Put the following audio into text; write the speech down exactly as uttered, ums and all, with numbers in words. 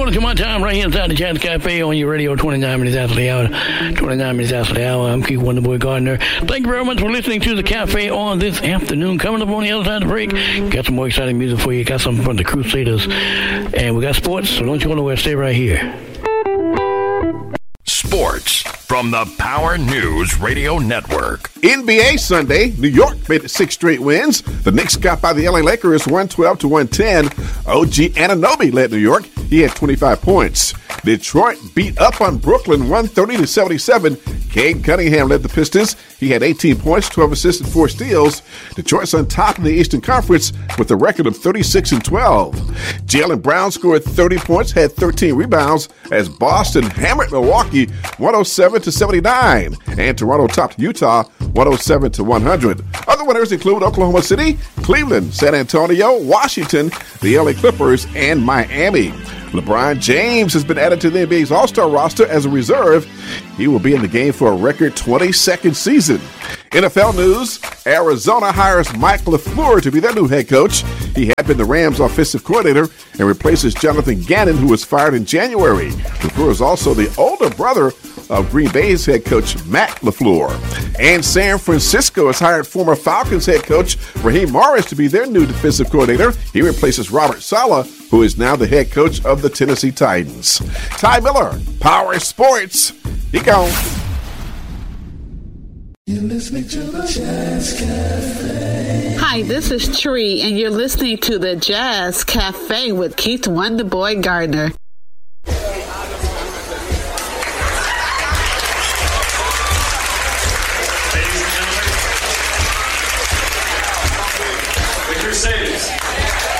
morning to my time right here inside the Jazz Cafe on your radio, twenty-nine minutes after the hour. twenty-nine minutes after the hour. I'm Keith Wonderboy Gardner. Thank you very much for listening to the Cafe on this afternoon. Coming up on the other side of the break, got some more exciting music for you. Got something from the Crusaders. And we got sports, so don't you go nowhere. Stay right here. Sports from the Power News Radio Network. N B A Sunday, New York made it six straight wins. The Knicks got by the L A Lakers one twelve to one ten. O G Anunoby led New York. He had twenty-five points. Detroit beat up on Brooklyn one thirty to seventy-seven. Cade Cunningham led the Pistons. He had eighteen points, twelve assists, and four steals. Detroit's on top in the Eastern Conference with a record of thirty-six and twelve. Jaylen Brown scored thirty points, had thirteen rebounds as Boston hammered Milwaukee one oh seven to seventy-nine. And Toronto topped Utah one oh seven to one hundred. Other winners include Oklahoma City, Cleveland, San Antonio, Washington, the L A Clippers, and Miami. LeBron James has been added to the N B A's All-Star roster as a reserve. He will be in the game for a record twenty-second season. N F L news, Arizona hires Mike LaFleur to be their new head coach. He had been the Rams' offensive coordinator and replaces Jonathan Gannon, who was fired in January. LaFleur is also the older brother of Green Bay's head coach, Matt LaFleur. And San Francisco has hired former Falcons head coach Raheem Morris to be their new defensive coordinator. He replaces Robert Saleh, who is now the head coach of the Tennessee Titans. Ty Miller, Power Sports. He gone. You're listening to the Jazz Cafe. Hi, this is Tree, and you're listening to the Jazz Cafe with Keith Wonderboy Gardner.